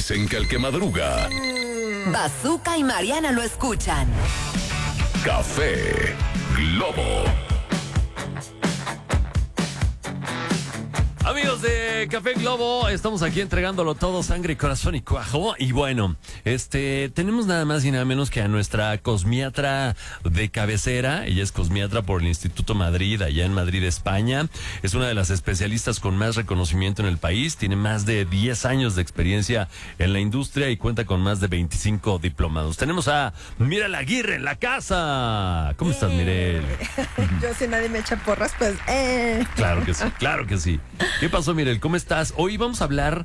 Dicen que el que madruga. Bazooka y Mariana lo escuchan. Café Globo. Amigos de Café Globo, estamos aquí entregándolo todo, sangre, corazón y cuajo. Y bueno, tenemos nada más y nada menos que a nuestra cosmiatra de cabecera. Ella es cosmiatra por el Instituto Madrid, allá en Madrid, España. Es una de las especialistas con más reconocimiento en el país. Tiene más de 10 años de experiencia en la industria y cuenta con más de 25 diplomados. Tenemos a Mirel Aguirre en la casa. ¿Cómo estás, Mirel? Yo, si nadie me echa porras, pues, Claro que sí, claro que sí. ¿Qué pasó, Mirel? ¿Cómo estás? Hoy vamos a hablar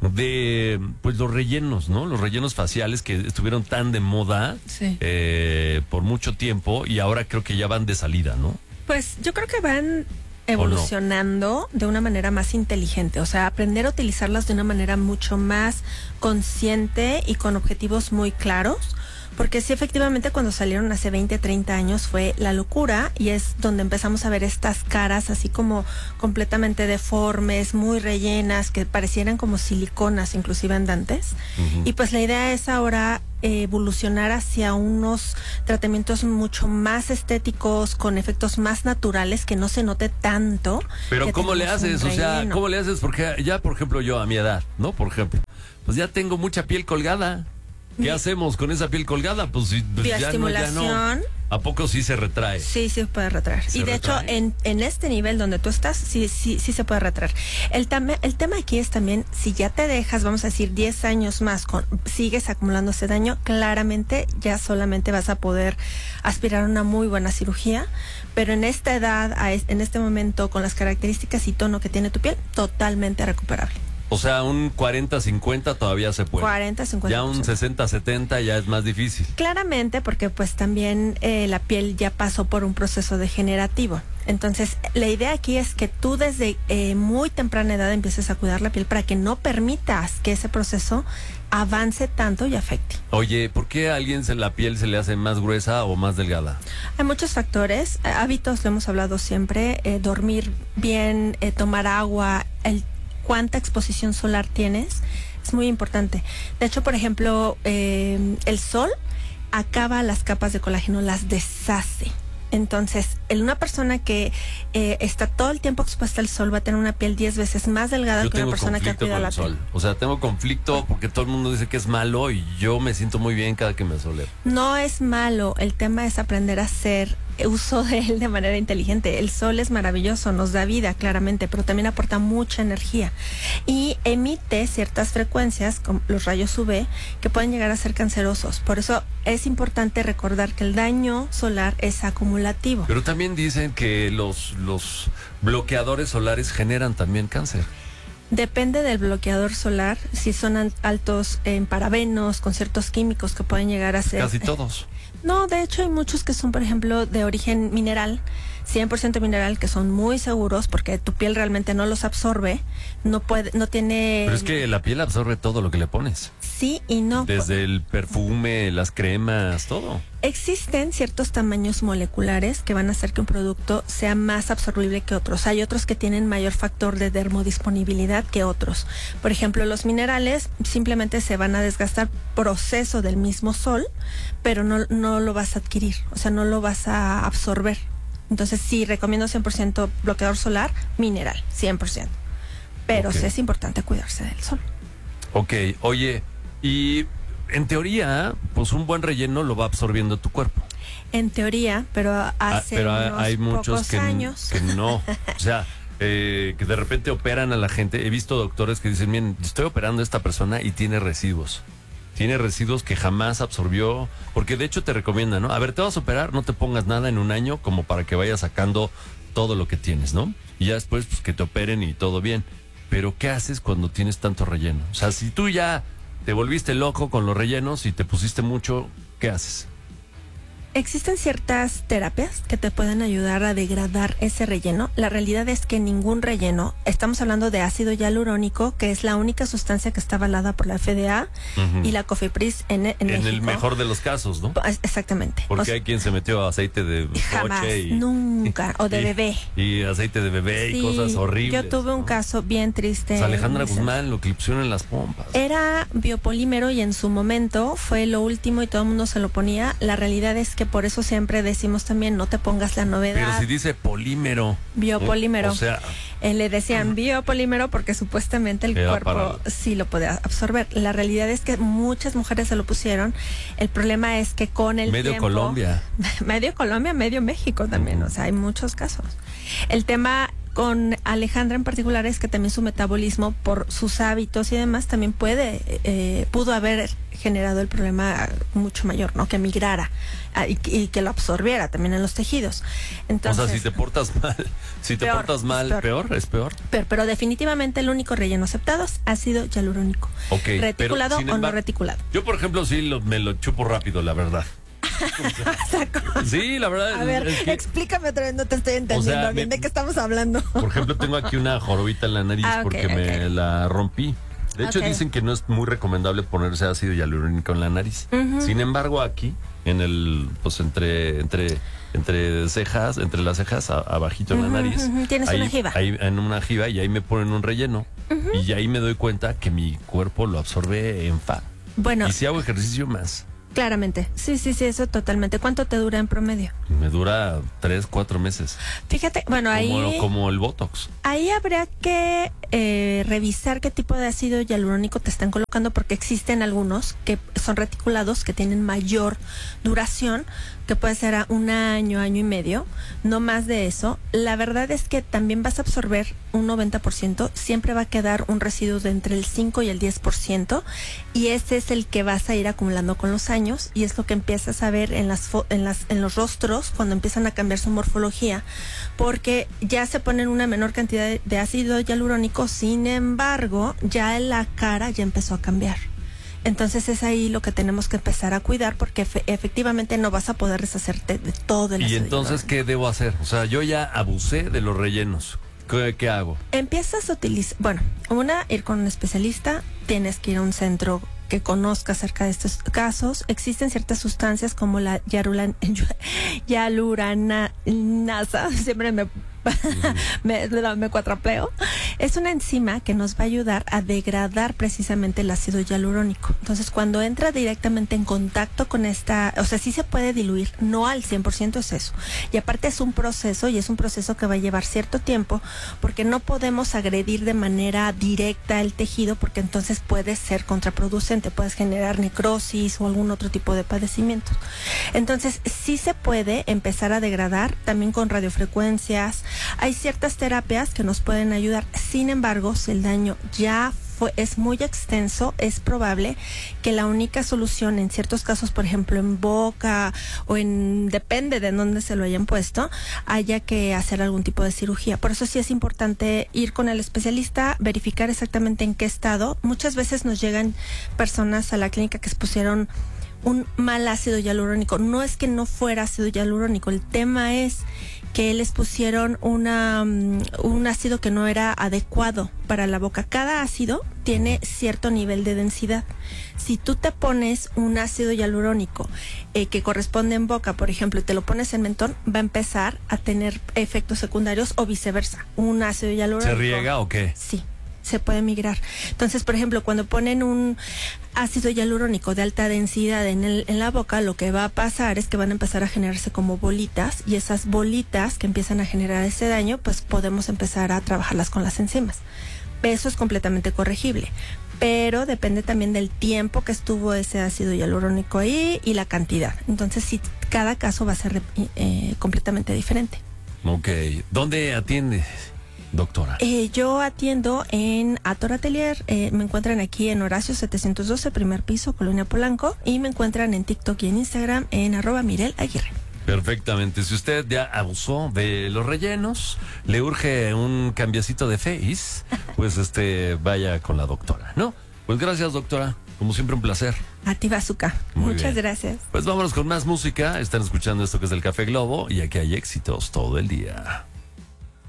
de, pues, los rellenos, ¿no? Los rellenos faciales que estuvieron tan de moda Sí. Por mucho tiempo y ahora creo que ya van de salida, ¿no? Pues yo creo que van evolucionando de una manera más inteligente, o sea, aprender a utilizarlas de una manera mucho más consciente y con objetivos muy claros. Porque sí, efectivamente, cuando salieron hace 20, 30 años fue la locura y es donde empezamos a ver estas caras así como completamente deformes, muy rellenas, que parecieran como siliconas, inclusive andantes. Y pues la idea es ahora evolucionar hacia unos tratamientos mucho más estéticos, con efectos más naturales, que no se note tanto. Pero ¿cómo le haces? O sea, ¿cómo le haces? Porque ya, por ejemplo, yo a mi edad, ¿no? Por ejemplo, pues ya tengo mucha piel colgada. ¿Qué hacemos con esa piel colgada? Pues bioestimulación. Ya no. ¿A poco sí se retrae? Sí, sí puede retraer. Y de hecho, en este nivel donde tú estás, sí se puede retraer. El tema aquí es también, si ya te dejas, vamos a decir, 10 años más, sigues acumulando ese daño, claramente ya solamente vas a poder aspirar a una muy buena cirugía. Pero en esta edad, en este momento, con las características y tono que tiene tu piel, totalmente recuperable. O sea, un 40-50 todavía se puede. 40-50. Ya un 60-70 ya es más difícil. Claramente, porque pues también la piel ya pasó por un proceso degenerativo. Entonces, la idea aquí es que tú desde muy temprana edad empieces a cuidar la piel para que no permitas que ese proceso avance tanto y afecte. Oye, ¿por qué a alguien la piel se le hace más gruesa o más delgada? Hay muchos factores. Hábitos, lo hemos hablado siempre. Dormir bien, tomar agua, cuánta exposición solar tienes, es muy importante. De hecho, por ejemplo, el sol acaba las capas de colágeno, las deshace. Entonces, una persona que está todo el tiempo expuesta al sol va a tener una piel 10 veces más delgada que una persona que cuida la piel. O sea, tengo conflicto porque todo el mundo dice que es malo y yo me siento muy bien cada que me asoleo. No es malo, el tema es aprender a hacer uso de él de manera inteligente. El sol es maravilloso, nos da vida, claramente, pero también aporta mucha energía y emite ciertas frecuencias, como los rayos UV, que pueden llegar a ser cancerosos. Por eso es importante recordar que el daño solar es acumulativo. Pero también dicen que los bloqueadores solares generan también cáncer. Depende del bloqueador solar, si son altos en parabenos, con ciertos químicos que pueden llegar a ser... Casi todos. No, de hecho hay muchos que son, por ejemplo, de origen mineral, 100% mineral, que son muy seguros porque tu piel realmente no los absorbe, no tiene... Pero es que la piel absorbe todo lo que le pones. Sí y no. Desde el perfume, las cremas, todo. Existen ciertos tamaños moleculares que van a hacer que un producto sea más absorbible que otros. Hay otros que tienen mayor factor de dermodisponibilidad que otros. Por ejemplo, los minerales simplemente se van a desgastar proceso del mismo sol, pero no lo vas a adquirir, o sea, no lo vas a absorber. Entonces sí, recomiendo 100% bloqueador solar mineral, 100%. Pero sí es importante cuidarse del sol. Ok, oye, y en teoría, pues un buen relleno lo va absorbiendo tu cuerpo. En teoría, pero hay muchos años que no. O sea, que de repente operan a la gente. He visto doctores que dicen, miren, estoy operando a esta persona y tiene residuos. Tiene residuos que jamás absorbió, porque de hecho te recomiendan, ¿no? A ver, te vas a operar, no te pongas nada en un año como para que vayas sacando todo lo que tienes, ¿no? Y ya después, pues que te operen y todo bien. Pero ¿qué haces cuando tienes tanto relleno? O sea, si tú ya te volviste loco con los rellenos y te pusiste mucho, ¿qué haces? Existen ciertas terapias que te pueden ayudar a degradar ese relleno. La realidad es que ningún relleno, estamos hablando de ácido hialurónico, que es la única sustancia que está avalada por la FDA y la COFEPRIS en México. En el mejor de los casos, ¿no? Exactamente. Porque hay quien se metió aceite de jamás, coche y... nunca, o de bebé. Y aceite de bebé y cosas horribles. Yo tuve un caso bien triste. Alejandra Guzmán, lo que le pusieron en las pompas. Era biopolímero y en su momento fue lo último y todo el mundo se lo ponía. La realidad es que por eso siempre decimos también no te pongas la novedad. Pero si dice polímero. Biopolímero. O sea, le decían biopolímero porque supuestamente el cuerpo sí lo podía absorber. La realidad es que muchas mujeres se lo pusieron. El problema es que con el medio tiempo... Colombia. Medio Colombia, medio México también. O sea, hay muchos casos. El tema con Alejandra en particular es que también su metabolismo, por sus hábitos y demás, también pudo haber generado el problema mucho mayor, ¿no? Que migrara y que lo absorbiera también en los tejidos. Entonces, o sea, si te portas mal, es peor. Pero definitivamente el único relleno aceptado es ácido hialurónico. Okay, reticulado o no reticulado. Yo, por ejemplo, sí me lo chupo rápido, la verdad. Sí, la verdad. A ver, explícame otra vez, no te estoy entendiendo bien de qué estamos hablando. Por ejemplo, tengo aquí una jorobita en la nariz porque me la rompí. De hecho, dicen que no es muy recomendable ponerse ácido hialurónico en la nariz. Sin embargo, aquí, en el, pues entre cejas, entre las cejas, abajito en la nariz. Tienes una jiba. Ahí, en una jiba, y ahí me ponen un relleno. Y ahí me doy cuenta que mi cuerpo lo absorbe en fa. Bueno. Y si hago ejercicio más. Claramente, sí, eso totalmente. ¿Cuánto te dura en promedio? Me dura 3-4 meses. Fíjate, bueno, ahí... Como el Botox. Ahí habría que revisar qué tipo de ácido hialurónico te están colocando, porque existen algunos que son reticulados, que tienen mayor duración, que puede ser a 1 año, año y medio, no más de eso. La verdad es que también vas a absorber un 90%, siempre va a quedar un residuo de entre el 5 y el 10%, y ese es el que vas a ir acumulando con los años, y es lo que empiezas a ver en los rostros cuando empiezan a cambiar su morfología, porque ya se ponen una menor cantidad de ácido hialurónico, sin embargo, ya la cara ya empezó a cambiar. Entonces es ahí lo que tenemos que empezar a cuidar, porque efectivamente no vas a poder deshacerte de todo el ácido. ¿Y entonces qué debo hacer? O sea, yo ya abusé de los rellenos. ¿Qué hago? Empiezas a utilizar, ir con un especialista, tienes que ir a un centro que conozca acerca de estos casos. Existen ciertas sustancias como la hialuronasa, siempre me cuatrapleo. Es una enzima que nos va a ayudar a degradar precisamente el ácido hialurónico. Entonces, cuando entra directamente en contacto con sí se puede diluir, no al 100% es eso. Y aparte es un proceso que va a llevar cierto tiempo, porque no podemos agredir de manera directa el tejido, porque entonces puede ser contraproducente, puedes generar necrosis o algún otro tipo de padecimientos. Entonces, sí se puede empezar a degradar también con radiofrecuencias. Hay ciertas terapias que nos pueden ayudar. Sin embargo, si el daño ya es muy extenso, es probable que la única solución en ciertos casos, por ejemplo en boca o depende de dónde se lo hayan puesto, haya que hacer algún tipo de cirugía. Por eso sí es importante ir con el especialista, verificar exactamente en qué estado. Muchas veces nos llegan personas a la clínica que se pusieron un mal ácido hialurónico. No es que no fuera ácido hialurónico, el tema es que les pusieron un ácido que no era adecuado para la boca. Cada ácido tiene cierto nivel de densidad. Si tú te pones un ácido hialurónico que corresponde en boca, por ejemplo, y te lo pones en mentón, va a empezar a tener efectos secundarios o viceversa. Un ácido hialurónico... ¿Se riega o qué? Sí, se puede migrar. Entonces, por ejemplo, cuando ponen un ácido hialurónico de alta densidad en la boca, lo que va a pasar es que van a empezar a generarse como bolitas, y esas bolitas que empiezan a generar ese daño, pues podemos empezar a trabajarlas con las enzimas. Eso es completamente corregible, pero depende también del tiempo que estuvo ese ácido hialurónico ahí y la cantidad. Entonces, sí, cada caso va a ser completamente diferente. Ok. ¿Dónde atiendes, doctora? Yo atiendo en Ator Atelier. Me encuentran aquí en Horacio 712, primer piso, Colonia Polanco, y me encuentran en TikTok y en Instagram en @MirelAguirre. Perfectamente. Si usted ya abusó de los rellenos, le urge un cambiecito de face, pues vaya con la doctora, ¿no? Pues gracias, doctora. como siempre un placer. A ti, Bazooka. Muy Muchas bien. gracias. Pues vámonos con más música. Están escuchando esto que es el Café Globo y aquí hay éxitos todo el día.